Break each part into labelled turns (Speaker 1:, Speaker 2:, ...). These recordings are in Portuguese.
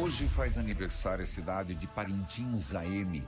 Speaker 1: Hoje faz aniversário a cidade de Parintins AM,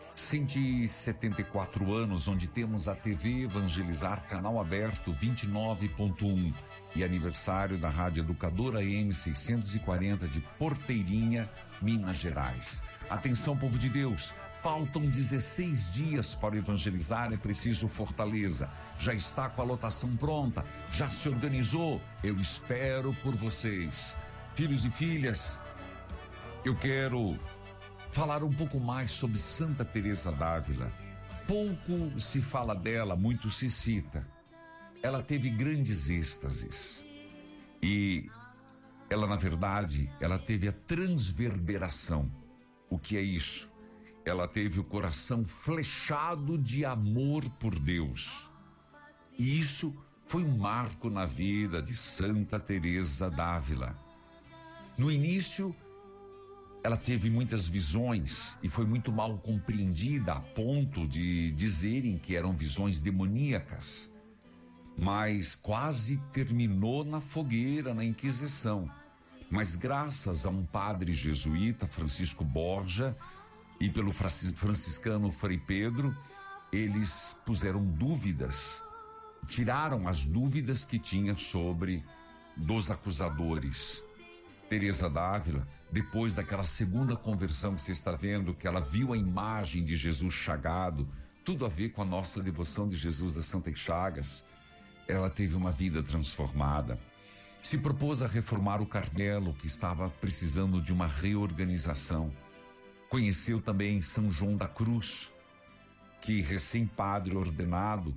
Speaker 1: 174 anos, onde temos a TV Evangelizar, canal aberto 29.1, e aniversário da Rádio Educadora AM 640 de Porteirinha, Minas Gerais. Atenção, povo de Deus, faltam 16 dias para o Evangelizar, é preciso fortaleza. Já está com a lotação pronta, já se organizou, eu espero por vocês. Filhos e filhas, eu quero falar um pouco mais sobre Santa Teresa d'Ávila. Pouco se fala dela, muito se cita. Ela teve grandes êxtases e ela, na verdade, ela teve a transverberação. O que é isso? Ela teve o coração flechado de amor por Deus. E isso foi um marco na vida de Santa Teresa d'Ávila. No início, ela teve muitas visões e foi muito mal compreendida a ponto de dizerem que eram visões demoníacas. Mas quase terminou na fogueira, na Inquisição. Mas graças a um padre jesuíta, Francisco Borja, e pelo franciscano Frei Pedro, eles puseram dúvidas, tiraram as dúvidas que tinha sobre dos acusadores. Teresa d'Ávila, depois daquela segunda conversão que você está vendo, que ela viu a imagem de Jesus chagado, tudo a ver com a nossa devoção de Jesus das Santas Chagas, ela teve uma vida transformada. Se propôs a reformar o Carmelo, que estava precisando de uma reorganização. Conheceu também São João da Cruz, que, recém-padre ordenado,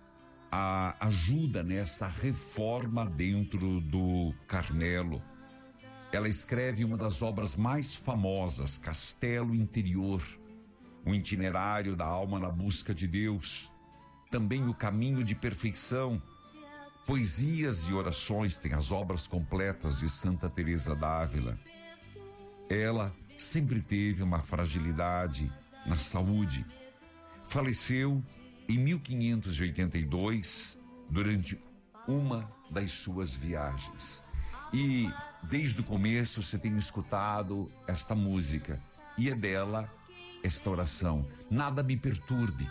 Speaker 1: ajuda nessa reforma dentro do Carmelo. Ela escreve uma das obras mais famosas, Castelo Interior, um itinerário da alma na busca de Deus. Também o Caminho de Perfeição, poesias e orações, tem as obras completas de Santa Teresa d'Ávila. Ela sempre teve uma fragilidade na saúde. Faleceu em 1582, durante uma das suas viagens. E desde o começo você tem escutado esta música, e é dela esta oração: nada me perturbe,